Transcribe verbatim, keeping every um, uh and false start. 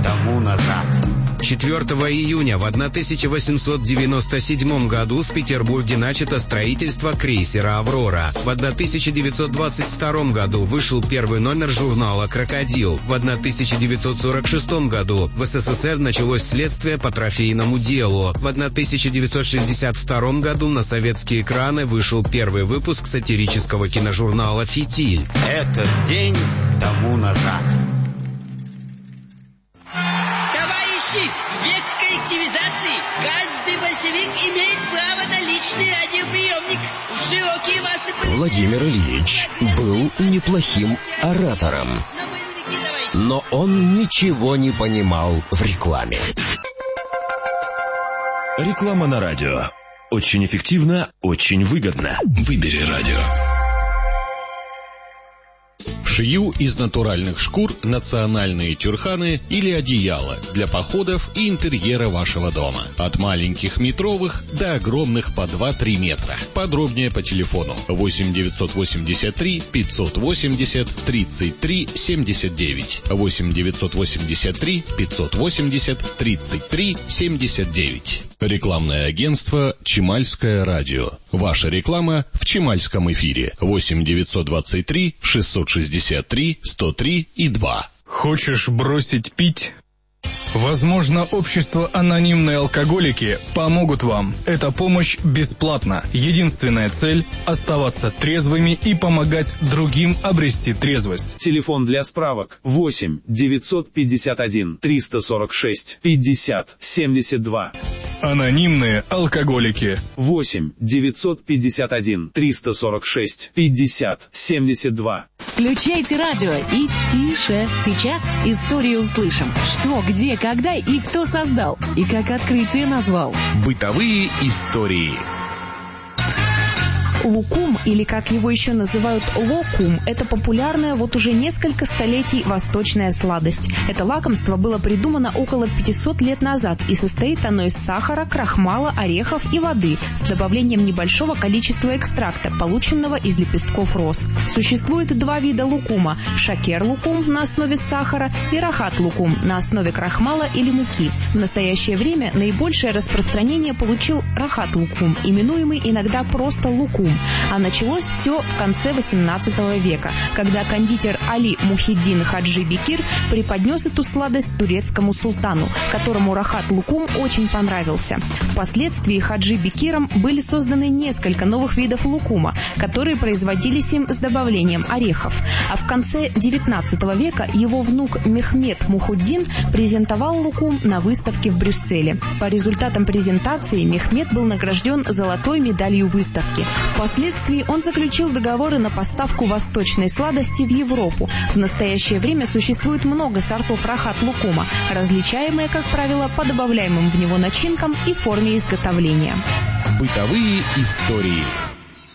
тому назад. четвёртого июня в тысяча восемьсот девяносто седьмом году в Петербурге начато строительство крейсера «Аврора». В тысяча девятьсот двадцать втором году вышел первый номер журнала «Крокодил». В тысяча девятьсот сорок шестом году в СССР началось следствие по трофейному делу. В тысяча девятьсот шестьдесят втором году на советские экраны вышел первый выпуск сатирического киножурнала «Фитиль». Этот день тому назад. В век коллективизации каждый большевик имеет право на личный радиоприемник. Широкие массы... Владимир Ильич был неплохим оратором, но он ничего не понимал в рекламе. Реклама на радио. Очень эффективно, очень выгодно. Выбери радио. Шью из натуральных шкур национальные тюрханы или одеяла для походов и интерьера вашего дома. От маленьких метровых до огромных по два-три метра. Подробнее по телефону восемь девятьсот восемьдесят три пятьсот восемьдесят тридцать три семьдесят девять. восемь девятьсот восемьдесят три пятьсот восемьдесят тридцать три семьдесят девять. Рекламное агентство «Чемальское радио». Ваша реклама в Чемальском эфире. восемь девятьсот двадцать три шестьсот шестьдесят три сто три и два. Хочешь бросить пить? Возможно, общество «Анонимные алкоголики» помогут вам. Эта помощь бесплатна. Единственная цель – оставаться трезвыми и помогать другим обрести трезвость. Телефон для справок восемь девятьсот пятьдесят один триста сорок шесть пятьдесят семьдесят два. «Анонимные алкоголики». восемь девятьсот пятьдесят один триста сорок шесть пятьдесят семьдесят два. Включайте радио и тише. Сейчас историю услышим. Что, где, когда и кто создал, и как открытие назвал. Бытовые истории. Лукум, или как его еще называют локум, это популярная вот уже несколько столетий восточная сладость. Это лакомство было придумано около пятьсот лет назад, и состоит оно из сахара, крахмала, орехов и воды с добавлением небольшого количества экстракта, полученного из лепестков роз. Существует два вида лукума – шакер-лукум на основе сахара и рахат-лукум на основе крахмала или муки. В настоящее время наибольшее распространение получил рахат-лукум, именуемый иногда просто лукум. А началось все в конце восемнадцатого века, когда кондитер Али Мухиддин Хаджи Бекир преподнес эту сладость турецкому султану, которому рахат-лукум очень понравился. Впоследствии Хаджи Бекиром были созданы несколько новых видов лукума, которые производились им с добавлением орехов. А в конце девятнадцатого века его внук Мехмед Мухуддин презентовал лукум на выставке в Брюсселе. По результатам презентации Мехмед был награжден золотой медалью выставки. Впоследствии он заключил договоры на поставку восточной сладости в Европу. В настоящее время существует много сортов рахат-лукума, различаемые, как правило, по добавляемым в него начинкам и форме изготовления. Бытовые истории.